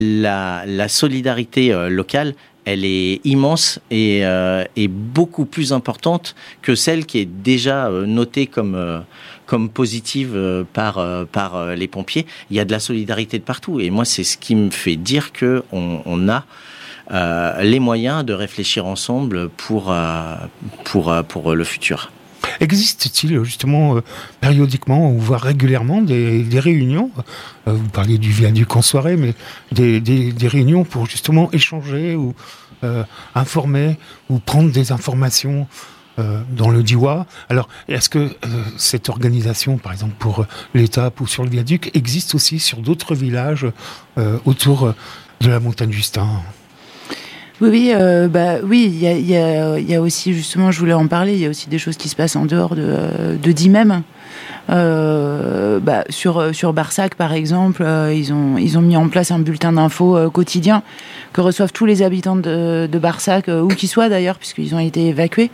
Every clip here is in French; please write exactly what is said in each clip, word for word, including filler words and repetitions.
La, la solidarité euh, locale, elle est immense et, euh, et beaucoup plus importante que celle qui est déjà euh, notée comme, euh, comme positive euh, par, euh, par euh, les pompiers. Il y a de la solidarité de partout. Et moi, c'est ce qui me fait dire qu'on on a euh, les moyens de réfléchir ensemble pour, euh, pour, euh, pour le futur. Existe-t-il justement euh, périodiquement ou voire régulièrement des, des réunions, euh, vous parliez du viaduc en soirée, mais des, des, des réunions pour justement échanger ou euh, informer ou prendre des informations euh, dans le Diois. Alors, est-ce que euh, cette organisation, par exemple pour l'étape ou sur le viaduc, existe aussi sur d'autres villages euh, autour de la montagne Justin ? Oui, oui, euh, bah, oui, il y a, y, a, y a aussi, justement, je voulais en parler, il y a aussi des choses qui se passent en dehors de, de Die même. Euh, bah, sur, sur Barsac, par exemple, euh, ils, ont, ils ont mis en place un bulletin d'infos euh, quotidien que reçoivent tous les habitants de, de Barsac, euh, où qu'ils soient d'ailleurs, puisqu'ils ont été évacués.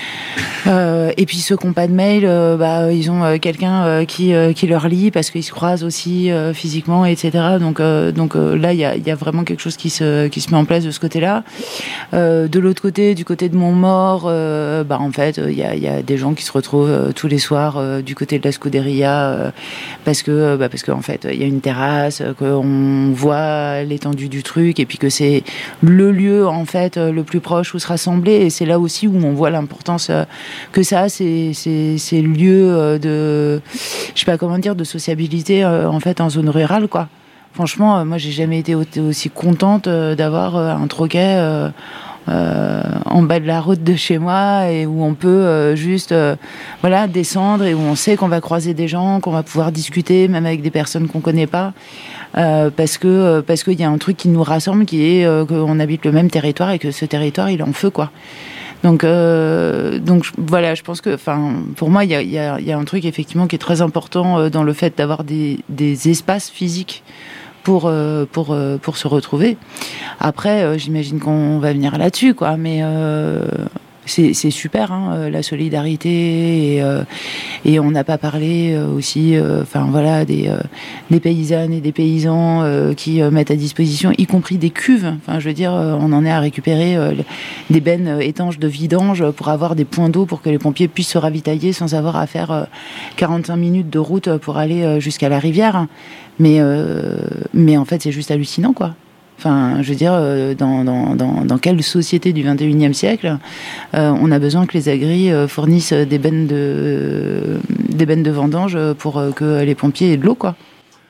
Euh, et puis ceux qui n'ont pas de mail, euh, bah, ils ont euh, quelqu'un euh, qui, euh, qui leur lit parce qu'ils se croisent aussi euh, physiquement, et cetera. Donc, euh, donc euh, là, il y a, y a vraiment quelque chose qui se, qui se met en place de ce côté-là. Euh, de l'autre côté, du côté de Montmort, euh, bah, en fait, il y a, y a des gens qui se retrouvent euh, tous les soirs euh, du côté de la Scuderia euh, parce que, bah, parce qu'en fait, il y a une terrasse, qu'on voit l'étendue du truc et puis que c'est le lieu en fait le plus proche où se rassembler. Et c'est là aussi où on voit l'importance euh, que ça, c'est, c'est, c'est le lieu de, je sais pas comment dire, de sociabilité euh, en fait en zone rurale, quoi. Franchement, euh, moi, j'ai jamais été aussi contente euh, d'avoir euh, un troquet euh, euh, en bas de la route de chez moi et où on peut euh, juste, euh, voilà, descendre et où on sait qu'on va croiser des gens, qu'on va pouvoir discuter, même avec des personnes qu'on connaît pas, euh, parce que euh, parce qu'il y a un truc qui nous rassemble, qui est euh, qu'on habite le même territoire et que ce territoire, il est en feu, quoi. Donc, euh, donc voilà, je pense que, enfin, pour moi, il y a, y a, y a un truc effectivement qui est très important euh, dans le fait d'avoir des, des espaces physiques pour euh, pour euh, pour se retrouver. Après, euh, j'imagine qu'on va venir là-dessus, quoi. Mais euh, c'est c'est super, hein, la solidarité et euh, et on n'a pas parlé euh, aussi, enfin euh, voilà, des euh, des paysannes et des paysans euh, qui euh, mettent à disposition, y compris des cuves. Enfin, je veux dire, euh, on en est à récupérer euh, des bennes étanches de vidange pour avoir des points d'eau pour que les pompiers puissent se ravitailler sans avoir à faire euh, quarante-cinq minutes de route pour aller euh, jusqu'à la rivière. Mais euh, mais en fait, c'est juste hallucinant, quoi. Enfin, je veux dire, dans, dans, dans, dans quelle société du vingt et unième siècle euh, on a besoin que les agris euh, fournissent des bennes de, des bennes de vendange pour euh, que les pompiers aient de l'eau, quoi.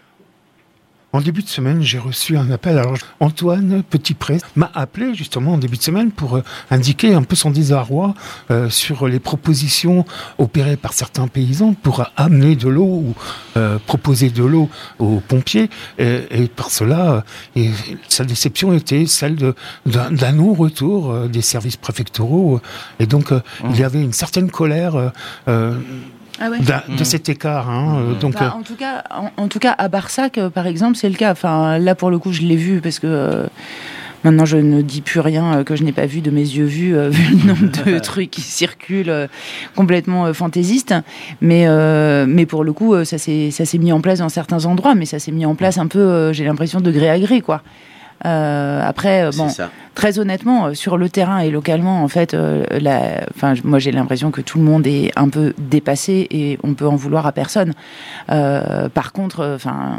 En début de semaine, j'ai reçu un appel. Alors, Antoine Petitpré m'a appelé justement en début de semaine pour euh, indiquer un peu son désarroi euh, sur les propositions opérées par certains paysans pour amener de l'eau ou euh, proposer de l'eau aux pompiers. Et, et par cela, euh, et sa déception était celle de, d'un, d'un non-retour euh, des services préfectoraux. Et donc, euh, mmh. il y avait une certaine colère euh, euh, Ah ouais. de, de cet écart, hein. Mmh. Donc, bah, en tout cas, en, en tout cas, à Barsac, euh, par exemple, c'est le cas. Enfin, là, pour le coup, je l'ai vu parce que euh, maintenant, je ne dis plus rien euh, que je n'ai pas vu de mes yeux vus, euh, vu le nombre de trucs qui circulent euh, complètement euh, fantaisistes. Mais, euh, mais pour le coup, euh, ça s'est, ça s'est mis en place dans certains endroits, mais ça s'est mis en place un peu, euh, j'ai l'impression, de gré à gré, quoi. Euh, après, bon, très honnêtement, sur le terrain et localement, en fait, euh, la, enfin, moi j'ai l'impression que tout le monde est un peu dépassé et on peut en vouloir à personne. Euh, par contre, enfin.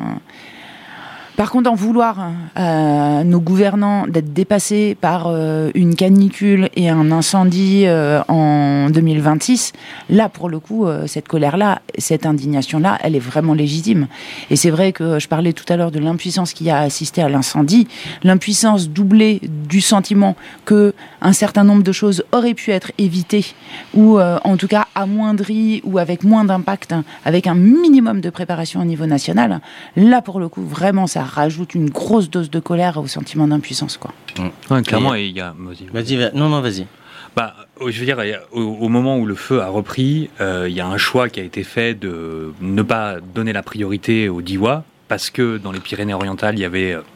Par contre, en vouloir à nos gouvernants d'être dépassés par euh, une canicule et un incendie euh, en deux mille vingt-six, là, pour le coup, euh, cette colère-là, cette indignation-là, elle est vraiment légitime. Et c'est vrai que je parlais tout à l'heure de l'impuissance qui a assisté à l'incendie, l'impuissance doublée du sentiment que un certain nombre de choses auraient pu être évitées ou euh, en tout cas amoindries ou avec moins d'impact, avec un minimum de préparation au niveau national. Là, pour le coup, vraiment, ça rajoute une grosse dose de colère au sentiment d'impuissance, quoi. Mmh. Ouais, clairement, et il y a... Vas-y, vas-y, vas-y. Non, non, vas-y. Bah, je veux dire, au, au moment où le feu a repris, euh, il y a un choix qui a été fait de ne pas donner la priorité au Diois, parce que dans les Pyrénées-Orientales, il y avait euh,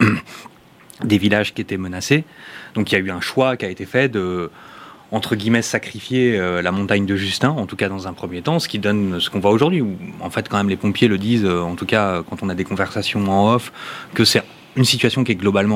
des villages qui étaient menacés. Donc il y a eu un choix qui a été fait de, entre guillemets, sacrifier euh, la montagne de Justin, en tout cas dans un premier temps, ce qui donne ce qu'on voit aujourd'hui, où en fait quand même les pompiers le disent, euh, en tout cas quand on a des conversations en off, que c'est une situation qui est globalement